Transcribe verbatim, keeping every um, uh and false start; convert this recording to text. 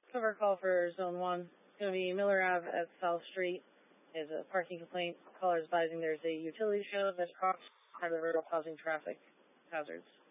Cover call for Zone one. It's going to be Miller Avenue at South Street. Is a parking complaint. Caller is advising there's a utility show that's crossed by the road causing traffic hazards.